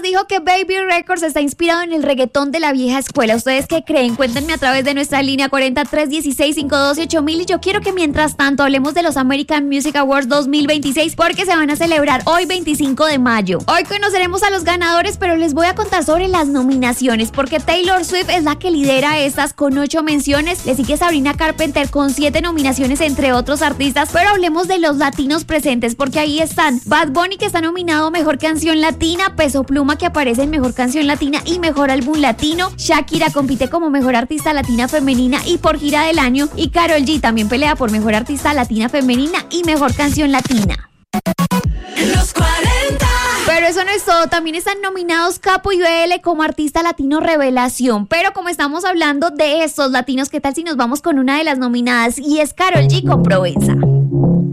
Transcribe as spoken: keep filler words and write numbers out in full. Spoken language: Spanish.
dijo que Baby Records está inspirado en el reggaetón de la vieja escuela. ¿Ustedes qué creen? Cuéntenme a través de nuestra línea cuarenta, tres dieciséis, cinco doce, ocho mil. Y yo quiero que mientras tanto hablemos de los American Music Awards dos mil veintiséis porque se van a celebrar hoy veinticinco de mayo. Hoy conoceremos a los ganadores, pero les voy a contar sobre las nominaciones porque Taylor Swift es la que lidera estas con ocho menciones. Le sigue Sabrina Carpenter con siete nominaciones entre otros artistas. Pero hablemos de los latinos presentes porque ahí están Bad Bunny, que está nominado Mejor Canción Latina, Peso Pluma, que aparece en Mejor Canción Latina y Mejor Álbum Latino, Shakira compite como Mejor Artista Latina Femenina y por Gira del Año, y Karol G también pelea por Mejor Artista Latina Femenina y Mejor Canción Latina. Los cuarenta. Pero eso no es todo, también están nominados Capo y B L como Artista Latino Revelación. Pero como estamos hablando de estos latinos, ¿qué tal si nos vamos con una de las nominadas? Y es Karol G con Provenza.